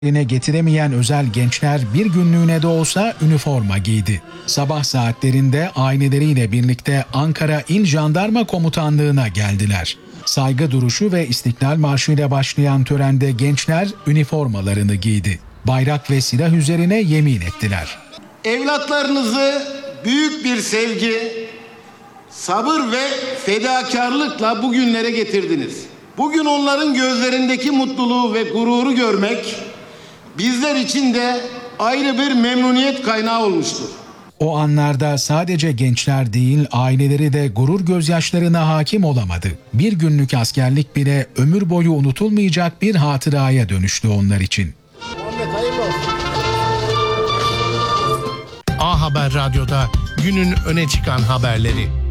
yerine getiremeyen özel gençler bir günlüğüne de olsa üniforma giydi. Sabah saatlerinde aileleriyle birlikte Ankara İl Jandarma Komutanlığı'na geldiler. Saygı duruşu ve İstiklal Marşı ile başlayan törende gençler üniformalarını giydi. Bayrak ve silah üzerine yemin ettiler. Evlatlarınızı büyük bir sevgi, sabır ve fedakarlıkla bugünlere getirdiniz. Bugün onların gözlerindeki mutluluğu ve gururu görmek bizler için de ayrı bir memnuniyet kaynağı olmuştur. O anlarda sadece gençler değil, aileleri de gurur gözyaşlarına hakim olamadı. Bir günlük askerlik bile ömür boyu unutulmayacak bir hatıraya dönüştü onlar için. A Haber Radyo'da günün öne çıkan haberleri.